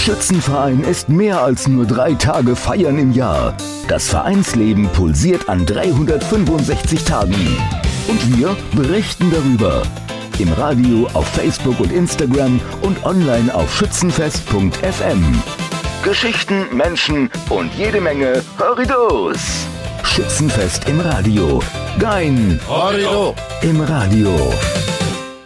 Schützenverein ist mehr als nur 3 Tage feiern im Jahr. Das Vereinsleben pulsiert an 365 Tagen. Und wir berichten darüber. Im Radio, auf Facebook und Instagram und online auf schützenfest.fm. Geschichten, Menschen und jede Menge Horridos. Schützenfest im Radio. Gein Horrido im Radio.